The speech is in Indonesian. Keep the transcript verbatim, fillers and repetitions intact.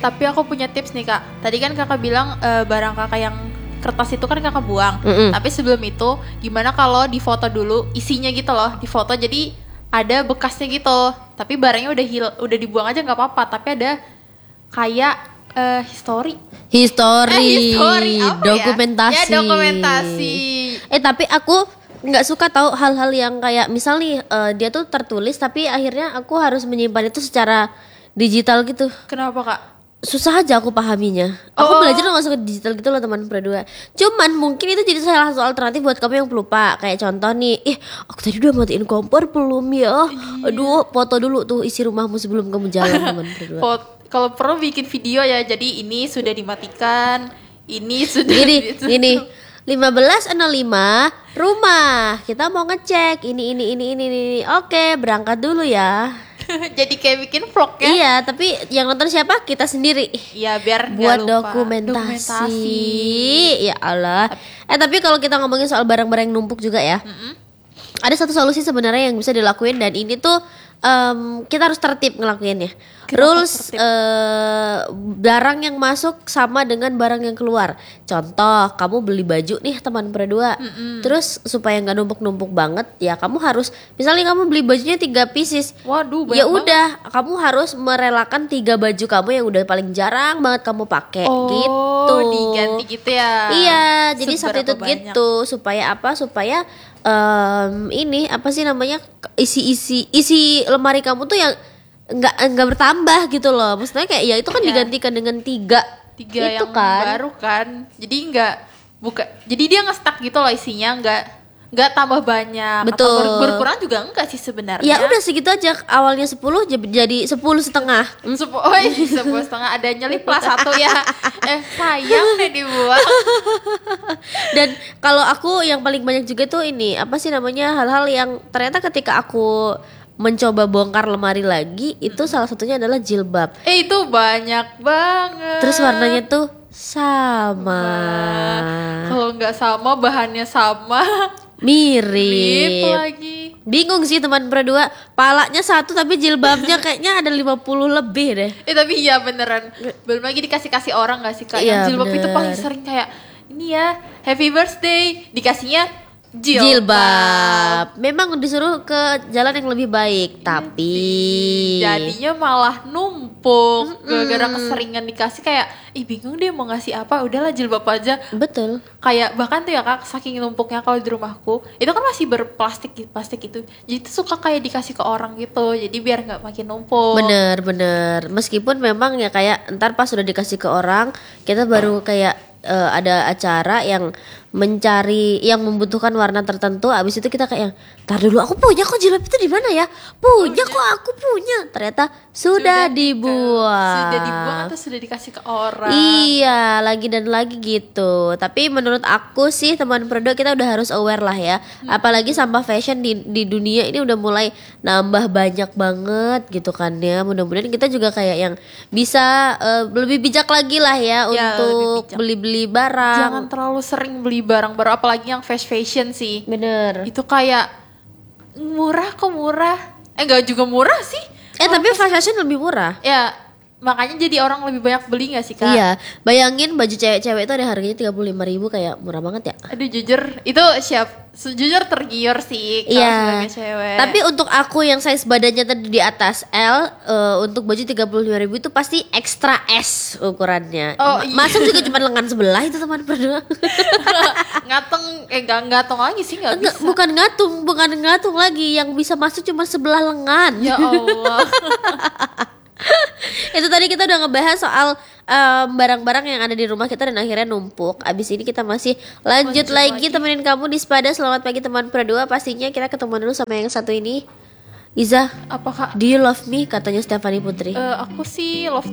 tapi aku punya tips nih kak. Tadi kan kakak bilang uh, barang kakak yang kertas itu kan kakak buang. Mm-mm. Tapi sebelum itu, gimana kalau difoto dulu isinya gitu loh, difoto jadi ada bekasnya gitu. Tapi barangnya udah hil, udah dibuang aja nggak apa-apa. Tapi ada kayak uh, history. History, eh, history apa dokumentasi. Ya? ya dokumentasi. Eh tapi aku nggak suka tahu hal-hal yang kayak misal nih uh, dia tuh tertulis tapi akhirnya aku harus menyimpan itu secara digital gitu. Kenapa kak? Susah aja aku pahaminya. Aku Oh. belajar nggak suka digital gitu loh teman berdua. Cuman mungkin itu jadi salah satu alternatif buat kamu yang pelupa. Kayak contoh nih, ih aku tadi udah matiin kompor belum ya? Aduh, foto dulu tuh isi rumahmu sebelum kamu jalan teman berdua. Fot- Kalau perlu bikin video ya, jadi ini sudah dimatikan, ini sudah Gini, gini. lima belas nol lima rumah. Kita mau ngecek ini ini ini ini ini. Oke, berangkat dulu ya. Jadi kayak bikin vlog ya. Iya, tapi yang nonton siapa? Kita sendiri. Iya, biar nggak Buat lupa. dokumentasi. Dokumentasi. Ya Allah. Eh tapi kalau kita ngomongin soal barang-barang yang numpuk juga ya. Mm-mm. Ada satu solusi sebenarnya yang bisa dilakuin dan ini tuh em, kita harus tertib ngelakuinnya. Kenapa Rules tertib? eh, barang yang masuk sama dengan barang yang keluar. Contoh, kamu beli baju nih teman berdua. Terus supaya nggak numpuk-numpuk banget, ya kamu harus misalnya kamu beli bajunya tiga pieces. Waduh, banyak Ya udah, kamu harus merelakan tiga baju kamu yang udah paling jarang banget kamu pakai Oh, gitu. diganti gitu ya. Iya, jadi Seberapa substitute banyak? gitu supaya apa? Supaya em, ini apa sih namanya isi-isi isi lemari kamu tuh yang nggak nggak bertambah gitu loh. Maksudnya kayak ya itu kan Iya. digantikan dengan tiga Tiga itu yang kan. baru kan. Jadi nggak buka. Jadi dia nge-stuck gitu loh isinya, nggak nggak tambah banyak. Betul. Atau ber- berkurang juga enggak sih sebenarnya. Ya udah segitu aja, awalnya sepuluh j- jadi sepuluh setengah. Sepu- oh iya, sepuluh setengah ada nyelip plus satu ya. Eh sayang deh dibuang. Dan kalau aku yang paling banyak juga tuh ini apa sih namanya hal-hal yang ternyata ketika aku mencoba bongkar lemari lagi itu salah satunya adalah jilbab. Eh itu banyak banget. Terus warnanya tuh sama, Kalau nggak sama bahannya sama. Rip mirip. lagi. Bingung sih teman berdua, palanya satu tapi jilbabnya kayaknya ada lima puluh lebih deh. Eh tapi iya beneran. Belum lagi dikasih-kasih orang gak sih kak? Iya, Yang jilbab itu bener. paling sering kayak ini ya happy birthday, dikasihnya jilbab. Jilbab. Memang disuruh ke jalan yang lebih baik, tapi Jadinya malah numpuk. Gara-gara keseringan dikasih kayak ih bingung deh mau ngasih apa, udahlah jilbab aja. betul. Kayak bahkan tuh ya kak, saking numpuknya kalau di rumahku itu kan masih berplastik plastik itu, jadi tuh suka kayak dikasih ke orang gitu, jadi biar nggak makin numpuk. Bener bener. Meskipun memang ya kayak ntar pas sudah dikasih ke orang, kita baru kayak eh, ada acara yang mencari yang membutuhkan warna tertentu. Abis itu kita kayak, tar dulu aku punya kok jilbab itu di mana ya? Punya kok aku punya. Ternyata sudah, di- dibuang. sudah dibuang atau sudah dikasih ke orang. Iya, lagi dan lagi gitu. Tapi menurut aku sih teman produk kita udah harus aware lah ya. Apalagi sampah fashion di di dunia ini udah mulai nambah banyak banget gitu kan ya. Mudah-mudahan kita juga kayak yang bisa eh, lebih bijak lagi lah ya, Ya, lebih untuk bijak. beli-beli barang. Jangan terlalu sering beli barang baru, apalagi yang fast fashion sih. Bener. Itu kayak murah kok murah. Eh enggak juga murah sih. Eh tapi fast fashion lebih murah. Ya makanya jadi orang lebih banyak beli gak sih kak? Iya, bayangin baju cewek-cewek itu ada harganya tiga puluh lima ribu, kayak murah banget ya. Aduh jujur itu siap jujur tergiur sih kalau Iya. sebagai cewek. Tapi untuk aku yang size badannya tadi di atas L, eh, untuk baju tiga puluh lima ribu itu pasti extra S ukurannya. Oh, Ma- iya. Masuk juga cuma lengan sebelah itu teman berdua. ngatong eh enggak ngatong lagi sih nggak Enggak, bisa. bukan ngatung, bukan ngatung lagi, yang bisa masuk cuma sebelah lengan. Ya Allah. Itu tadi kita udah ngebahas soal em, barang-barang yang ada di rumah kita dan akhirnya numpuk. Abis ini kita masih lanjut, Lanjut lagi, lagi. temenin kamu di Spada. Selamat pagi teman berdua. Pastinya kita ketemu dulu sama yang satu ini. Iza, Apa kak? do you love me? Katanya Stephanie Putri. Eh, aku sih love